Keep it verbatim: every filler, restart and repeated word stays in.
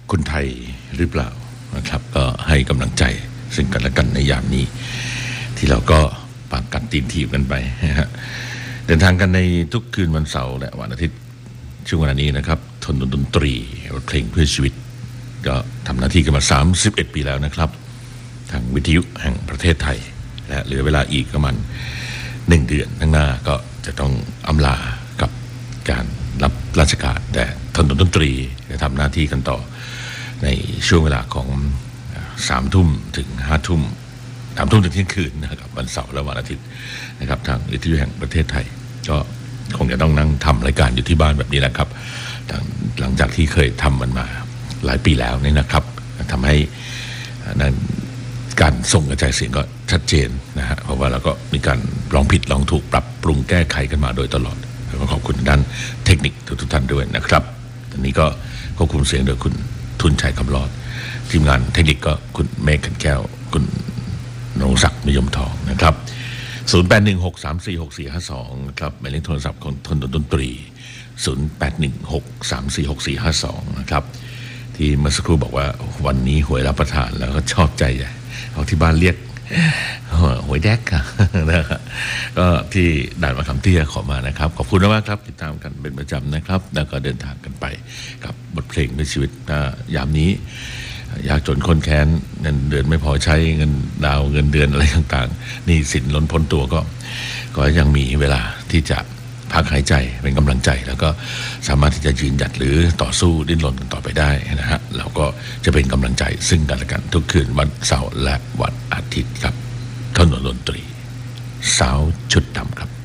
คนไทยหรือเปล่านะครับก็ให้กำลังใจซึ่งกันและกันในยามนี้ที่เราก็ปากกัดตีนถีบกันไปนะฮะเดินทางกันในทุกคืนวันเสาร์และวันอาทิตย์ช่วงเวลานี้นะครับทนดนตรีเพลงเพื่อชีวิตก็ทำหน้าที่กันมาสามสิบเอ็ดปีแล้วนะครับทางวิทยุแห่งประเทศไทยและเหลือเวลาอีกประมาณหนึ่งเดือนข้างหน้าก็จะต้องอำลากับการรับราชการแต่ทนดนตรีจะทำหน้าที่กันต่อในช่วงเวลาของสามทุ่มถึงห้าทุ่มสามทุ่มถึงเที่ยงคืนนะครับวันเสาร์และวันอาทิตย์นะครับทางวิทยุแห่งประเทศไทยก็คงจะต้องนั่งทำรายการอยู่ที่บ้านแบบนี้แหละครับหลังจากที่เคยทำมันมาหลายปีแล้วนี่นะครับทำให้นั้นการส่งกระจายเสียงก็ชัดเจนนะฮะเพราะว่าเราก็มีการลองผิดลองถูกปรับปรุงแก้ไขกันมาโดยตลอดแล้วก็ขอบคุณด้านเทคนิคทุกท่านด้วยนะครับตอนนี้ก็ควบคุมเสียงโดยคุณทุนชัยคำรอดทีมงานเทคนิคก็คุณเมฆขันแก้วคุณนรงศักดิ์มยมทองนะครับศูนย์ แปด หนึ่ง หก สาม สี่ หก สี่ ห้า สองครับหมายเลขโทรศัพท์ของทนดนตรีศูนย์ แปด หนึ่ง หก สาม สี่ หก สี่ ห้า สองนะครับที่เมื่อสักครู่บอกว่าวันนี้หวยรับประทานแล้วก็ชอบใจใหญ่เอาที่บ้านเรียกหวยแดกค่ะนะครับก็ที่ด่านมะขามเตี้ยขอมานะครับขอบคุณมากครับติดตามกันเป็นประจำนะครับแล้วก็เดินทางกันไปกับบทเพลงในชีวิตยามนี้ยากจนคนแค้นเงินเดือนไม่พอใช้เงินดาวเงินเดือนอะไรต่างๆนี่สินล้นพ้นตัวก็ก็ยังมีเวลาที่จะพักหายใจเป็นกำลังใจแล้วก็สามารถที่จะยืนหยัดหรือต่อสู้ดิ้นรนกันต่อไปได้นะฮะเราก็จะเป็นกำลังใจซึ่งกันและกันทุกคืนวันเสาร์และวันอาทิตย์ครับถนนดนตรีสาวชุดดำครับ